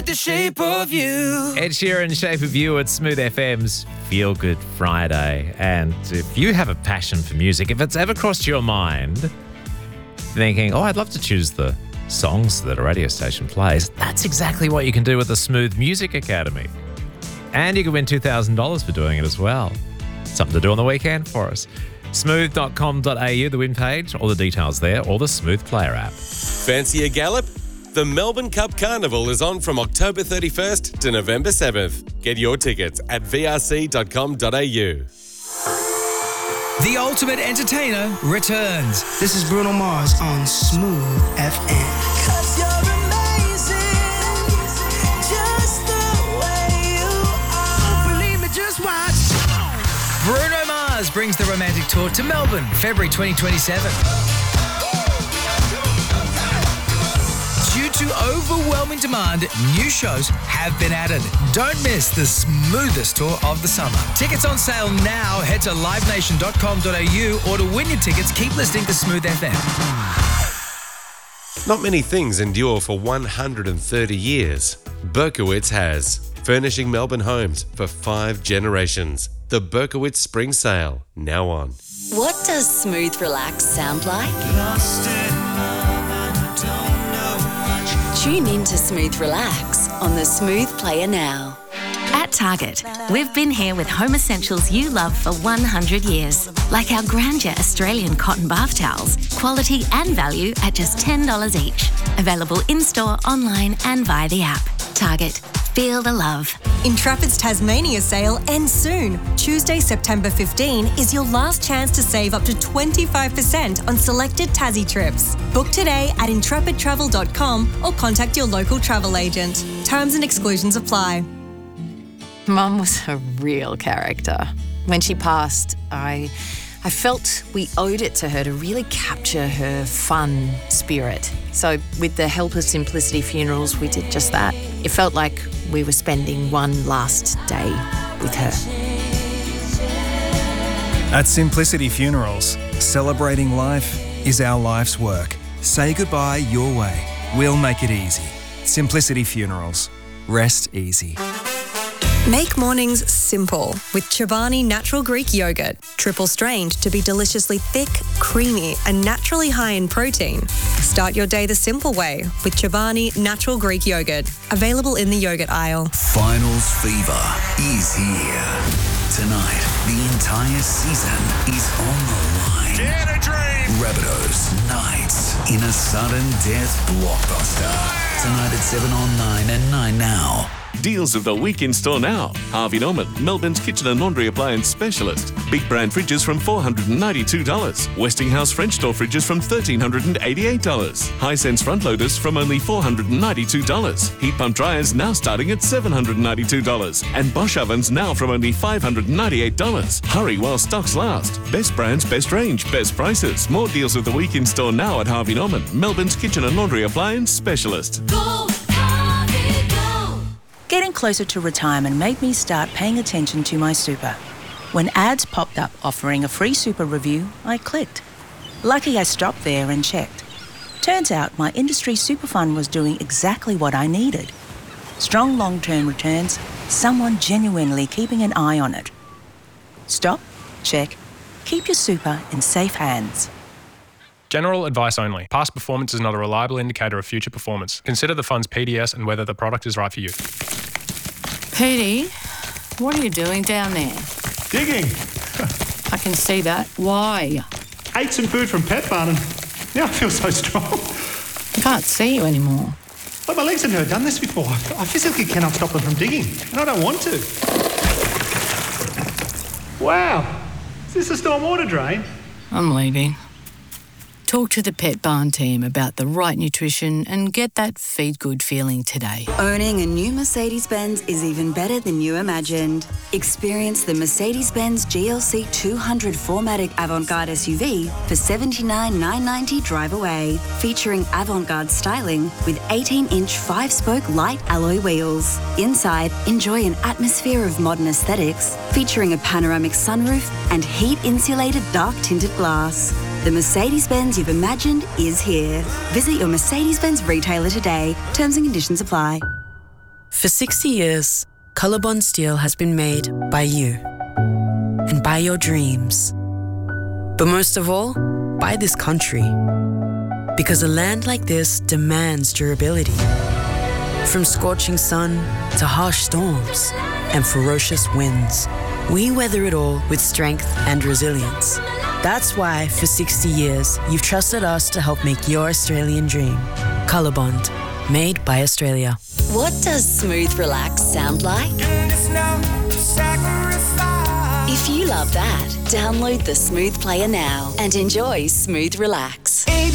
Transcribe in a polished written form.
The Shape of You. Ed Sheeran, Shape of You at Smooth FM's Feel Good Friday. And if you have a passion for music, if it's ever crossed your mind thinking, I'd love to choose the songs that a radio station plays, that's exactly what you can do with the Smooth Music Academy. And you can win $2,000 for doing it as well. Something to do on the weekend for us. Smooth.com.au, the win page, all the details there, or the Smooth Player app. Fancy a gallop? The Melbourne Cup Carnival is on from October 31st to November 7th. Get your tickets at vrc.com.au. The Ultimate Entertainer returns. This is Bruno Mars on Smooth FM. Cause you're amazing, just the way you are. Believe me, just watch. Bruno Mars brings the romantic tour to Melbourne, February 2027. Due to overwhelming demand, new shows have been added. Don't miss the smoothest tour of the summer. Tickets on sale now. Head to livenation.com.au or to win your tickets, keep listening to Smooth FM. Not many things endure for 130 years. Berkowitz has. Furnishing Melbourne homes for 5 generations. The Berkowitz Spring Sale, now on. What does smooth relax sound like? Tune in to Smooth Relax on the Smooth Player now. At Target, we've been here with home essentials you love for 100 years, like our Grandeur Australian cotton bath towels, quality and value at just $10 each. Available in-store, online and via the app. Target, feel the love. Intrepid's Tasmania sale ends soon. Tuesday, September 15 is your last chance to save up to 25% on selected Tassie trips. Book today at intrepidtravel.com or contact your local travel agent. Terms and exclusions apply. Mum was a real character. When she passed, I felt we owed it to her to really capture her fun spirit. So with the help of Simplicity Funerals, we did just that. It felt like we were spending one last day with her. At Simplicity Funerals, celebrating life is our life's work. Say goodbye your way. We'll make it easy. Simplicity Funerals. Rest easy. Make mornings simple with Chobani Natural Greek Yogurt. Triple strained to be deliciously thick, creamy and naturally high in protein. Start your day the simple way with Chobani Natural Greek Yogurt. Available in the yogurt aisle. Finals fever is here. Tonight, the entire season is on the line. Dare to dream! Rabbitohs Knights in a sudden death blockbuster. Tonight at 7 on 9 and 9 now. Deals of the week in store now. Harvey Norman, Melbourne's kitchen and laundry appliance specialist. Big brand fridges from $492. Westinghouse French door fridges from $1,388. Hisense front loaders from only $492. Heat pump dryers now starting at $792. And Bosch ovens now from only $598. Hurry while stocks last. Best brands, best range, best prices. More deals of the week in store now at Harvey Norman, Melbourne's kitchen and laundry appliance specialist. Go! Getting closer to retirement made me start paying attention to my super. When ads popped up offering a free super review, I clicked. Lucky I stopped there and checked. Turns out my industry super fund was doing exactly what I needed. Strong long-term returns, someone genuinely keeping an eye on it. Stop, check, keep your super in safe hands. General advice only. Past performance is not a reliable indicator of future performance. Consider the fund's PDS and whether the product is right for you. Petey, what are you doing down there? Digging. I can see that. Why? Ate some food from Pet Barn and now I feel so strong. I can't see you anymore. But my legs have never done this before. I physically cannot stop them from digging, and I don't want to. Wow. Is this a stormwater drain? I'm leaving. Talk to the Pet Barn team about the right nutrition and get that feed good feeling today. Owning a new Mercedes-Benz is even better than you imagined. Experience the Mercedes-Benz GLC 200 4MATIC Avantgarde SUV for $79,990 drive away. Featuring avant-garde styling with 18-inch 5-spoke light alloy wheels. Inside, enjoy an atmosphere of modern aesthetics featuring a panoramic sunroof and heat-insulated dark-tinted glass. The Mercedes-Benz you've imagined is here. Visit your Mercedes-Benz retailer today. Terms and conditions apply. For 60 years, Colorbond steel has been made by you and by your dreams. But most of all, by this country. Because a land like this demands durability. From scorching sun to harsh storms and ferocious winds, we weather it all with strength and resilience. That's why, for 60 years, you've trusted us to help make your Australian dream. Colorbond, made by Australia. What does smooth relax sound like? If you love that, download the Smooth Player now and enjoy Smooth Relax.